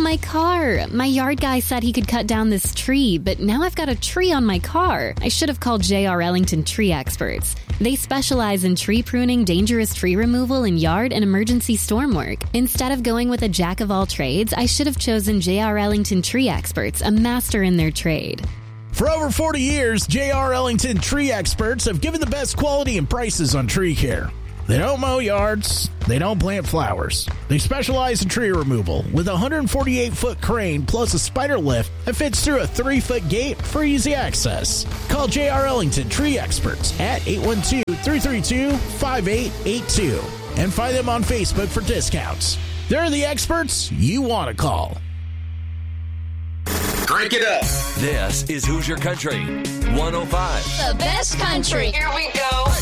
my car. My yard guy said he could cut down this tree, but now I've got a tree on my car. I should have called J.R. Ellington Tree Experts. They specialize in tree pruning, dangerous tree removal, and yard and emergency storm work. Instead of going with a jack of all trades, I should have chosen J.R. Ellington Tree Experts, a master in their trade. For over 40 years, J.R. Ellington Tree Experts have given the best quality and prices on tree care. They don't mow yards. They don't plant flowers. They specialize in tree removal with a 148-foot crane plus a spider lift that fits through a 3-foot gate for easy access. Call J.R. Ellington Tree Experts at 812-332-5882 and find them on Facebook for discounts. They're the experts you want to call. Crank it up. This is Hoosier Country 105. The best country. Here we go.